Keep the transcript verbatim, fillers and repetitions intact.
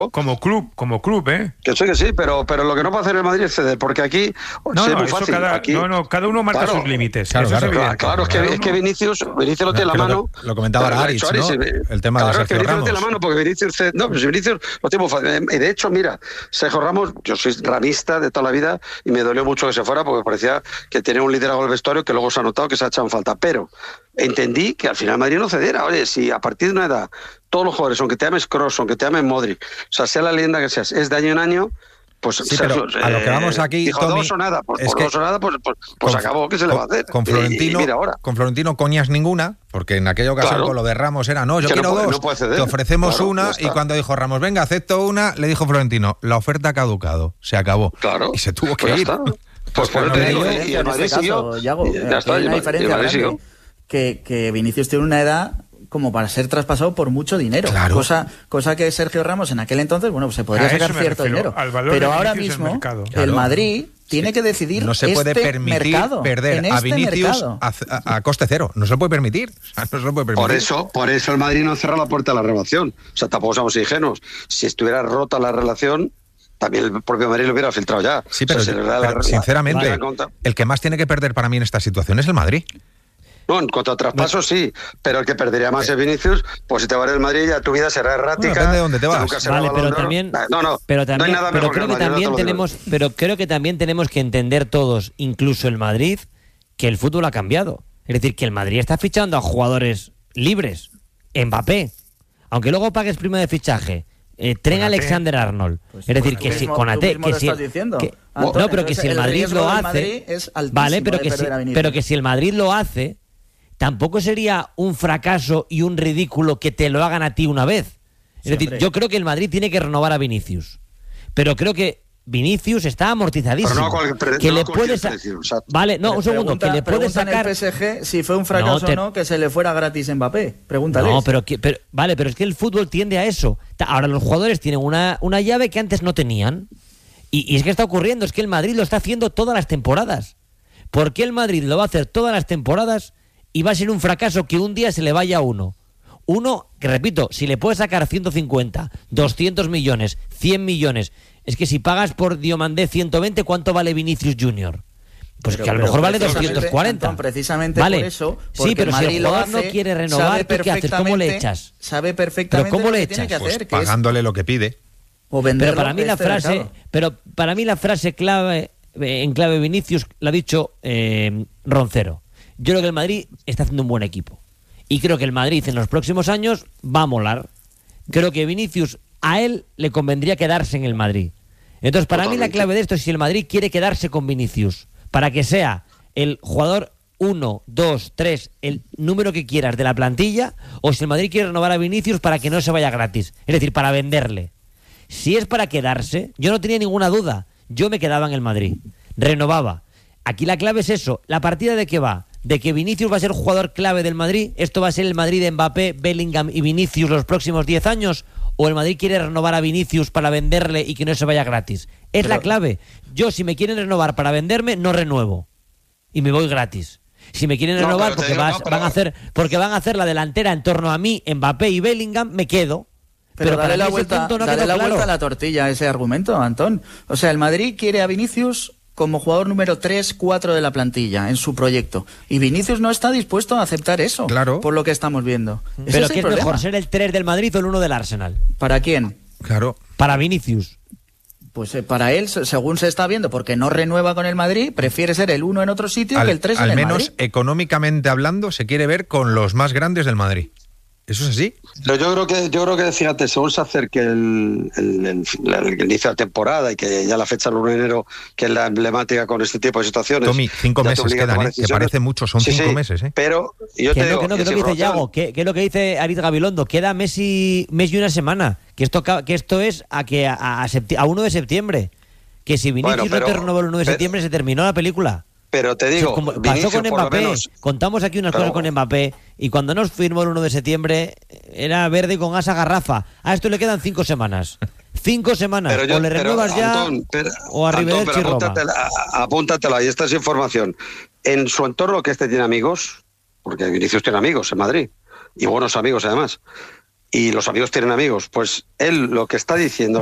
como club, como club, ¿eh? Que sí, que sí, pero, pero lo que no puede hacer el Madrid es ceder, porque aquí no, sí, no, es muy eso fácil. Cada, aquí, no, no, cada uno marca claro, sus límites. Claro, eso claro, es claro, claro, es que, es que Vinicius, Vinicius lo tiene en la lo, mano. Lo comentaba ahora Aritz, ¿no? El tema claro, de Sergio es que Vinicius Ramos. lo tiene en la mano, porque Vinicius, no, pues Vinicius lo tiene muy fácil. Y de hecho, mira, Sergio Ramos, yo soy ramista de toda la vida y me dolió mucho que se fuera porque parecía que tenía un liderazgo del vestuario que luego se ha notado que se ha echado en falta. Pero entendí que al final Madrid no cediera. Oye, si a partir de una edad todos los jugadores, aunque te llames Kroos, aunque te llames Modric, o sea, sea la leyenda que seas, es de año en año, pues sí, pero se, a lo que vamos aquí, dijo Tommy, dos o nada, pues, es por que dos o nada, pues, pues, pues con, acabó, ¿qué se le va a hacer? Con Florentino, y, y mira ahora. con Florentino coñas ninguna, porque en aquella ocasión claro. con lo de Ramos era, no, yo que quiero no puede, dos, no puede ceder. te ofrecemos claro, una, y cuando dijo Ramos, venga, acepto una, le dijo Florentino, la oferta ha caducado, se acabó. Claro. Y se tuvo que pues ir. Ya está. Pues por eso te digo, y el Madrid siguió. Yago, Ya está, hay una y diferencia Madrid grande, que, que Vinicius tiene una edad como para ser traspasado por mucho dinero. Claro. Cosa, cosa que Sergio Ramos en aquel entonces, bueno, pues se podría A sacar eso me cierto refiero, dinero. al valor Pero de ahora Vinicius en mismo, mercado. el Claro. Madrid tiene Sí. que decidir No se puede este permitir mercado, perder en a este Vinicius mercado. a, a, a coste cero. No se lo puede permitir. O sea, no se lo puede permitir. Por eso, por eso el Madrid no cerró la puerta a la renovación. O sea, tampoco somos ingenuos. Si estuviera rota la relación, también el propio Madrid lo hubiera filtrado ya. Sí, pero, o sea, pero la, sinceramente, la, la, la, el que más tiene que perder para mí en esta situación es el Madrid. No, en cuanto a traspasos sí, pero el que perdería más es Vinicius, pues si te vas del Madrid ya tu vida será errática. Bueno, depende de dónde te vas. Vale, pero también, no, no, pero también, no hay nada pero mejor creo que que el Madrid, también no te lo tenemos, digo. pero creo que también tenemos que entender todos, incluso el Madrid, que el fútbol ha cambiado. Es decir, que el Madrid está fichando a jugadores libres, Mbappé, aunque luego pagues prima de fichaje. Eh, Tren Alexander Arnold. Pues, es decir, pues, que tú si mismo- con tú A T, mismo que lo si estás diciendo, que- Antón, no, pero que entonces si el el Madrid riesgo lo del hace, Madrid es altísimo vale, pero de que si, perder a Vinicius. pero que si el Madrid lo hace, tampoco sería un fracaso y un ridículo que te lo hagan a ti una vez. Es Sí, decir, hombre. yo creo que el Madrid tiene que renovar a Vinicius, pero creo que Vinicius está amortizadísimo. Pero no a cualquier pre- que no le a cualquier puedes, precio, exacto. vale, no, un segundo, Pregunta- que le puedes pregunta en sacar. el P S G si fue un fracaso No, te- o no que se le fuera gratis Mbappé. Pregúntales. No, pero, que- pero vale, pero es que el fútbol tiende a eso. Ta- Ahora los jugadores tienen una, una llave que antes no tenían. Y, y es que está ocurriendo, es que el Madrid lo está haciendo todas las temporadas. ¿Por qué el Madrid lo va a hacer todas las temporadas y va a ser un fracaso que un día se le vaya a uno? Uno, que repito, si le puedes sacar ciento cincuenta, doscientos millones, cien millones, es que si pagas por Diomandé ciento veinte, ¿cuánto vale Vinicius Junior? Pues Pero- que a lo pero mejor vale precisamente, doscientos cuarenta. Antón, precisamente vale. por eso, Sí, porque pero el si Madrid el lo jugador no hace, quiere renovar, sabe ¿tú qué haces? ¿Cómo le perfectamente- echas? Sabe perfectamente ¿Pero cómo lo le que tiene que echas? hacer, Pues que es pagándole lo que pide. o venderlo Pero para mí de la este frase, mercado. pero para mí la frase clave eh, en clave Vinicius la ha dicho eh, Roncero. Yo creo que el Madrid está haciendo un buen equipo y creo que el Madrid en los próximos años va a molar. Creo que Vinicius a él le convendría quedarse en el Madrid. Entonces para mí la Totalmente. clave de esto es si el Madrid quiere quedarse con Vinicius para que sea el jugador uno, dos, tres, el número que quieras de la plantilla, o si el Madrid quiere renovar a Vinicius para que no se vaya gratis, es decir, para venderle. Si es para quedarse, yo no tenía ninguna duda. Yo me quedaba en el Madrid. Renovaba. Aquí la clave es eso. ¿La partida de qué va? ¿De que Vinicius va a ser jugador clave del Madrid? ¿Esto va a ser el Madrid de Mbappé, Bellingham y Vinicius los próximos diez años? ¿O el Madrid quiere renovar a Vinicius para venderle y que no se vaya gratis? Es Pero- la clave. Yo, si me quieren renovar para venderme, no renuevo. Y me voy gratis. Si me quieren No, renovar pero te porque, digo, vas- no, pero- van a hacer, porque van a hacer la delantera en torno a mí, Mbappé y Bellingham, me quedo. Pero, para dale mí la ese vuelta, punto no dale quedó la claro. vuelta a la tortilla a ese argumento, Antón. O sea, el Madrid quiere a Vinicius como jugador número tres, cuatro de la plantilla en su proyecto. Y Vinicius no está dispuesto a aceptar eso, Claro. por lo que estamos viendo. Ese Pero es el ¿qué es problema. mejor, ser el tres del Madrid o el uno del Arsenal? ¿Para quién? Claro. Para Vinicius. Pues eh, para él, se- según se está viendo, porque no renueva con el Madrid, prefiere ser el uno en otro sitio Al, que el tres en al el menos Madrid. económicamente hablando, se quiere ver con los más grandes del Madrid. ¿Eso es así? Pero yo creo que, yo creo que fíjate, según se acerque el, el, el, el inicio de la temporada y que ya la fecha del uno de enero, que es la emblemática con este tipo de situaciones. Tommy, cinco ya te meses obliga a quedan, tomar ¿eh? Que decisiones. parece mucho, son Sí, cinco sí, meses, ¿eh? Pero yo Que te no, digo, que no, que si no, que dice Rotel- Yago, que, que es lo que dice Aritz Gabilondo, queda mes y, mes y una semana, que esto, ca- que esto es a que a, a, septi- a uno de septiembre, que si Vinicius Bueno, pero- no te renovó el uno de pero- septiembre se terminó la película. Pero te O sea, digo, como pasó Vinicius, con por lo Mbappé, menos, contamos aquí unas pero- cosas con Mbappé y cuando nos firmó el uno de septiembre era verde con asa garrafa. A esto le quedan cinco semanas. Cinco semanas. Pero yo- o le pero, renuevas ya Antón, pero- o a Antón, Rivera pero y Roma. apúntatela, a- apúntatela, y esta es información. En su entorno, que este tiene amigos, porque Vinicius tiene amigos en Madrid, y buenos amigos además, y los amigos tienen amigos, pues él lo que está diciendo